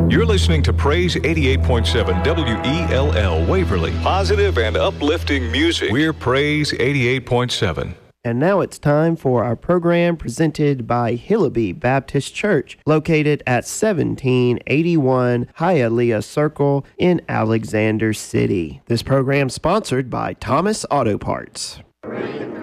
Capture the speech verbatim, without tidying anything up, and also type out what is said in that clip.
You're listening to Praise eighty-eight point seven W E L L Waverly. Positive and uplifting music. We're Praise eighty-eight point seven. And now it's time for our program presented by Hillaby Baptist Church, located at seventeen eighty-one Hialeah Circle in Alexander City. This program sponsored by Thomas Auto Parts.